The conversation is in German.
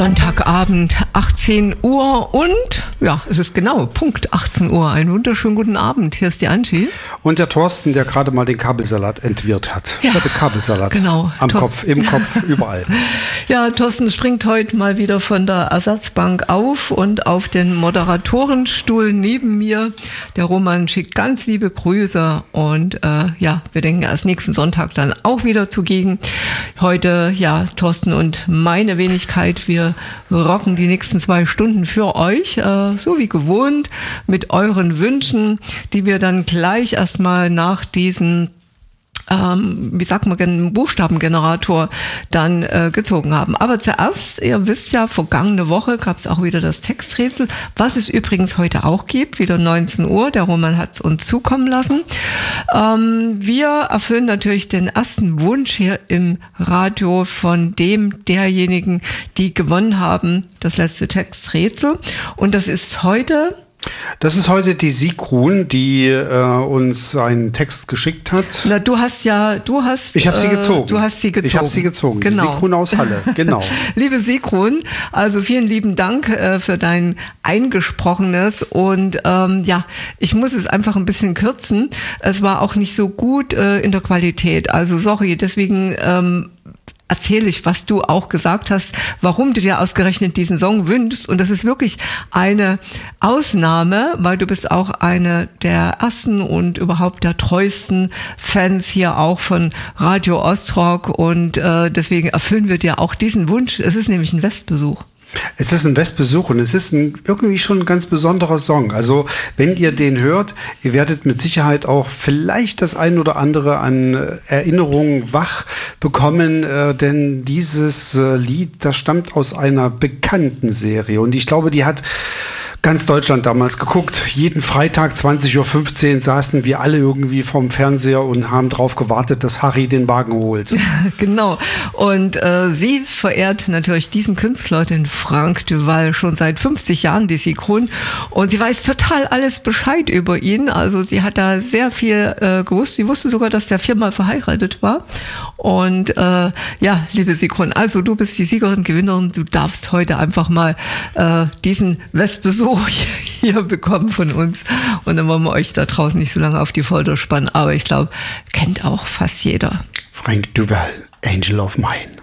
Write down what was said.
Sonntagabend, 18 Uhr und ja, es ist genau Punkt 18 Uhr. Einen wunderschönen guten Abend. Hier ist die Angie. Und der Thorsten, der gerade mal den Kabelsalat entwirrt hat. Ja, der Kabelsalat. Genau. Am Kopf, im Kopf, überall. Ja, Thorsten springt heute mal wieder von der Ersatzbank auf und auf den Moderatorenstuhl neben mir. Der Roman schickt ganz liebe Grüße und ja, wir denken erst nächsten Sonntag dann auch wieder zugegen. Heute, ja, Thorsten und meine Wenigkeit, wir rocken die nächsten 2 Stunden für euch, so wie gewohnt, mit euren Wünschen, die wir dann gleich erstmal nach diesen wie sagt man, Buchstabengenerator dann gezogen haben. Aber zuerst, ihr wisst ja, vergangene Woche gab es auch wieder das Texträtsel, was es übrigens heute auch gibt, wieder 19 Uhr. Der Roman hat es uns zukommen lassen. Wir erfüllen natürlich den ersten Wunsch hier im Radio von derjenigen, die gewonnen haben, das letzte Texträtsel. Und das ist heute... Das ist heute die Sigrun, die uns einen Text geschickt hat. Na, ich habe sie gezogen. Du hast sie gezogen. Ich habe sie gezogen. Genau. Die Sigrun aus Halle, genau. Liebe Sigrun, also vielen lieben Dank für dein Eingesprochenes und ja, ich muss es einfach ein bisschen kürzen. Es war auch nicht so gut in der Qualität, also sorry, deswegen erzähle ich, was du auch gesagt hast, warum du dir ausgerechnet diesen Song wünschst. Und das ist wirklich eine Ausnahme, weil du bist auch eine der ersten und überhaupt der treuesten Fans hier auch von Radio Ostrock. Und deswegen erfüllen wir dir auch diesen Wunsch. Es ist nämlich ein Westbesuch. Es ist ein Westbesuch und es ist irgendwie schon ein ganz besonderer Song. Also wenn ihr den hört, ihr werdet mit Sicherheit auch vielleicht das ein oder andere an Erinnerungen wach bekommen, denn dieses Lied, das stammt aus einer bekannten Serie und ich glaube, die hat ganz Deutschland damals geguckt. Jeden Freitag 20.15 Uhr saßen wir alle irgendwie vorm Fernseher und haben drauf gewartet, dass Harry den Wagen holt. Genau. Und sie verehrt natürlich diesen Künstler, den Frank Duval, schon seit 50 Jahren, die Sigrun. Und sie weiß total alles Bescheid über ihn. Also sie hat da sehr viel gewusst. Sie wusste sogar, dass der 4-mal verheiratet war. Und ja, liebe Sigrun, also du bist die Siegerin, Gewinnerin. Du darfst heute einfach mal diesen Westbesuch hier bekommen von uns. Und dann wollen wir euch da draußen nicht so lange auf die Folter spannen. Aber ich glaube, kennt auch fast jeder. Frank Duval, Angel of Mine.